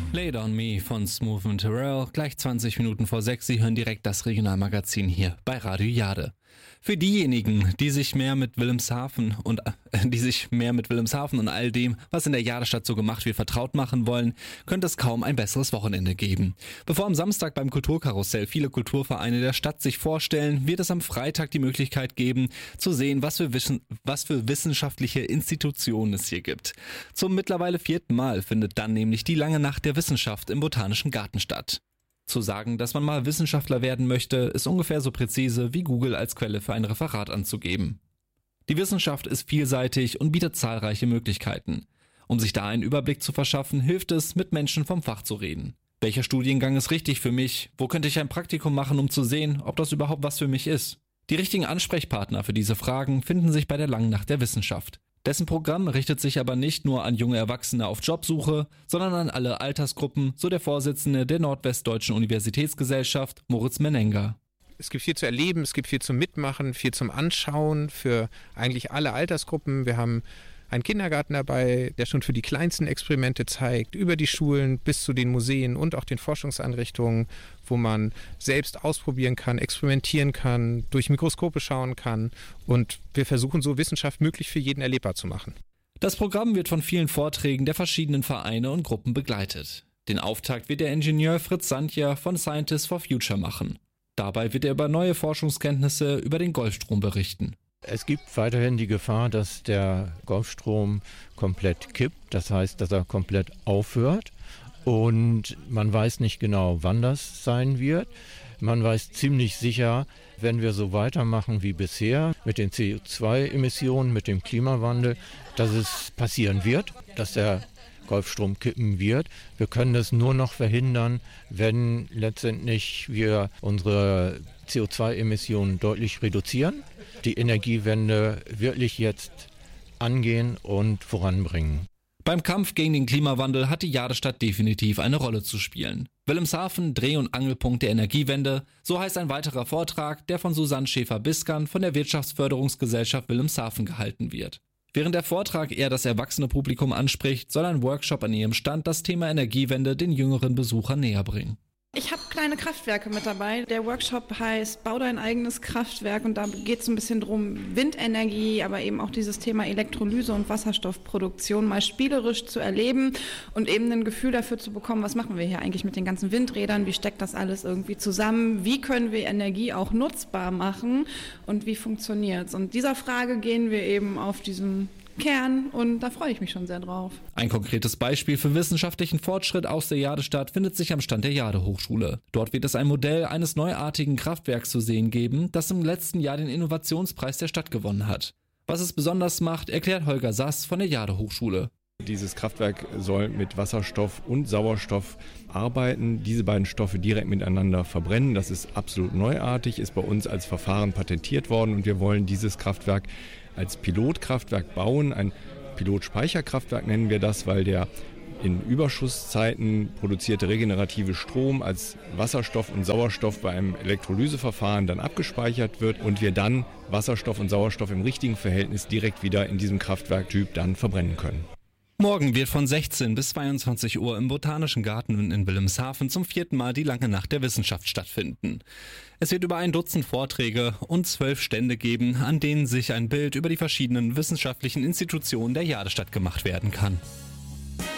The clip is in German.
Lay It On Me von Smooth and Terrell, gleich 20 Minuten vor 6. Sie hören direkt das Regionalmagazin hier bei Radio Jade. Für diejenigen, die sich mehr mit Wilhelmshaven und all dem, was in der Jadestadt so gemacht wird, vertraut machen wollen, könnte es kaum ein besseres Wochenende geben. Bevor am Samstag beim Kulturkarussell viele Kulturvereine der Stadt sich vorstellen, wird es am Freitag die Möglichkeit geben, zu sehen, was für wissenschaftliche Institutionen es hier gibt. Zum mittlerweile 4. Mal findet dann nämlich die lange Nacht der Wissenschaft im Botanischen Garten statt. Zu sagen, dass man mal Wissenschaftler werden möchte, ist ungefähr so präzise wie Google als Quelle für ein Referat anzugeben. Die Wissenschaft ist vielseitig und bietet zahlreiche Möglichkeiten. Um sich da einen Überblick zu verschaffen, hilft es, mit Menschen vom Fach zu reden. Welcher Studiengang ist richtig für mich? Wo könnte ich ein Praktikum machen, um zu sehen, ob das überhaupt was für mich ist? Die richtigen Ansprechpartner für diese Fragen finden sich bei der Langen Nacht der Wissenschaft. Dessen Programm richtet sich aber nicht nur an junge Erwachsene auf Jobsuche, sondern an alle Altersgruppen, so der Vorsitzende der Nordwestdeutschen Universitätsgesellschaft, Moritz Menenga. Es gibt viel zu erleben, es gibt viel zum Mitmachen, viel zum Anschauen für eigentlich alle Altersgruppen. Wir haben einen Kindergarten dabei, der schon für die kleinsten Experimente zeigt, über die Schulen bis zu den Museen und auch den Forschungseinrichtungen, wo man selbst ausprobieren kann, experimentieren kann, durch Mikroskope schauen kann. Und wir versuchen so Wissenschaft möglichst für jeden erlebbar zu machen. Das Programm wird von vielen Vorträgen der verschiedenen Vereine und Gruppen begleitet. Den Auftakt wird der Ingenieur Fritz Sandja von Scientists for Future machen. Dabei wird er über neue Forschungskenntnisse über den Golfstrom berichten. Es gibt weiterhin die Gefahr, dass der Golfstrom komplett kippt, das heißt, dass er komplett aufhört und man weiß nicht genau, wann das sein wird. Man weiß ziemlich sicher, wenn wir so weitermachen wie bisher mit den CO2-Emissionen, mit dem Klimawandel, dass es passieren wird, dass der Golfstrom kippen wird. Wir können das nur noch verhindern, wenn letztendlich wir unsere CO2-Emissionen deutlich reduzieren, die Energiewende wirklich jetzt angehen und voranbringen. Beim Kampf gegen den Klimawandel hat die Jadestadt definitiv eine Rolle zu spielen. Wilhelmshaven, Dreh- und Angelpunkt der Energiewende, so heißt ein weiterer Vortrag, der von Susanne Schäfer-Biskern von der Wirtschaftsförderungsgesellschaft Wilhelmshaven gehalten wird. Während der Vortrag eher das erwachsene Publikum anspricht, soll ein Workshop an ihrem Stand das Thema Energiewende den jüngeren Besuchern näher bringen. Ich habe kleine Kraftwerke mit dabei. Der Workshop heißt Bau dein eigenes Kraftwerk und da geht es ein bisschen drum, Windenergie, aber eben auch dieses Thema Elektrolyse und Wasserstoffproduktion mal spielerisch zu erleben und eben ein Gefühl dafür zu bekommen, was machen wir hier eigentlich mit den ganzen Windrädern, wie steckt das alles irgendwie zusammen, wie können wir Energie auch nutzbar machen und wie funktioniert's? Und dieser Frage gehen wir eben auf diesen Kern und da freue ich mich schon sehr drauf. Ein konkretes Beispiel für wissenschaftlichen Fortschritt aus der Jadestadt findet sich am Stand der Jade-Hochschule. Dort wird es ein Modell eines neuartigen Kraftwerks zu sehen geben, das im letzten Jahr den Innovationspreis der Stadt gewonnen hat. Was es besonders macht, erklärt Holger Sass von der Jade-Hochschule. Dieses Kraftwerk soll mit Wasserstoff und Sauerstoff arbeiten, diese beiden Stoffe direkt miteinander verbrennen. Das ist absolut neuartig, ist bei uns als Verfahren patentiert worden und wir wollen dieses Kraftwerk als Pilotkraftwerk bauen. Ein Pilotspeicherkraftwerk nennen wir das, weil der in Überschusszeiten produzierte regenerative Strom als Wasserstoff und Sauerstoff bei einem Elektrolyseverfahren dann abgespeichert wird und wir dann Wasserstoff und Sauerstoff im richtigen Verhältnis direkt wieder in diesem Kraftwerktyp dann verbrennen können. Morgen wird von 16 bis 22 Uhr im Botanischen Garten in Wilhelmshaven zum 4. Mal die lange Nacht der Wissenschaft stattfinden. Es wird über ein Dutzend Vorträge und 12 Stände geben, an denen sich ein Bild über die verschiedenen wissenschaftlichen Institutionen der Jadestadt gemacht werden kann.